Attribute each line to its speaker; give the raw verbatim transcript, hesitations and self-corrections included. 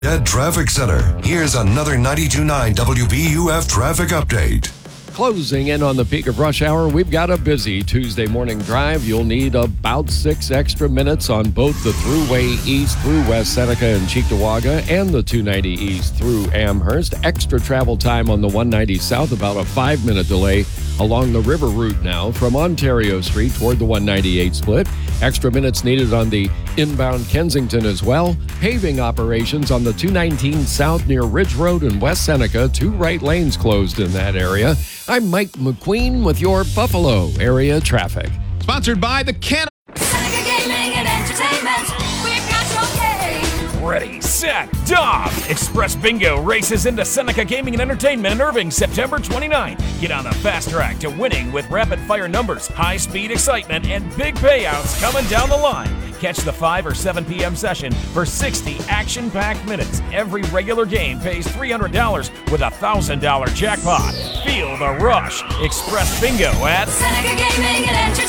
Speaker 1: At Traffic Center, here's another ninety-two point nine W B U F traffic update.
Speaker 2: Closing in on the peak of rush hour, we've got a busy Tuesday morning drive. You'll need about six extra minutes on both the Thruway East through West Seneca and Cheektowaga and the two ninety East through Amherst. Extra travel time on the one ninety South, about a five-minute delay along the river route now from Ontario Street toward the one ninety-eight split. Extra minutes needed on the inbound Kensington as well. Paving operations on the two nineteen South near Ridge Road and West Seneca. Two right lanes closed in that area. I'm Mike McQueen with your Buffalo area traffic.
Speaker 3: Sponsored by the Can.
Speaker 4: Seneca Gaming and Entertainment. We've got your game.
Speaker 5: Ready, set, dog! Express Bingo races into Seneca Gaming and Entertainment in Irving September twenty-ninth. Get on the fast track to winning with rapid-fire numbers, high-speed excitement, and big payouts coming down the line. Catch the five or seven p.m. session for sixty action-packed minutes. Every regular game pays three hundred dollars with a one thousand dollars jackpot. Feel the rush. Express Bingo at
Speaker 4: Seneca Gaming and Entertainment.